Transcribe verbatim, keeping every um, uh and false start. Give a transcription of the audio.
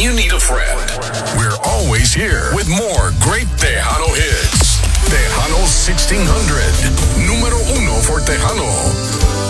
you need a friend. We're always here with more great Tejano hits. Tejano sixteen hundred. Número uno for Tejano.